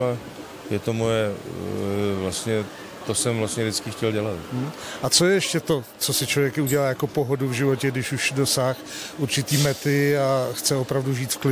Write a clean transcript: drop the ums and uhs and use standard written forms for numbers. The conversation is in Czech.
Je to moje vlastně, to jsem vlastně vždycky chtěl dělat. A co je ještě to, co si člověk udělá jako pohodu v životě, když už dosáhl určitý mety a chce opravdu žít v klidu?